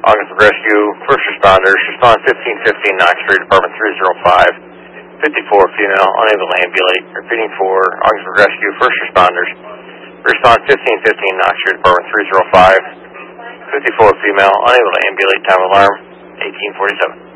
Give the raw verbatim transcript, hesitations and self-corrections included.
Augsburg Rescue, first responders, respond fifteen fifteen Knox Street, Department three oh five, fifty-four female, unable to ambulate. Repeating for Augsburg Rescue, first responders, respond fifteen fifteen Knox Street, Department three oh five, fifty-four female, unable to ambulate, time of alarm, eighteen forty-seven.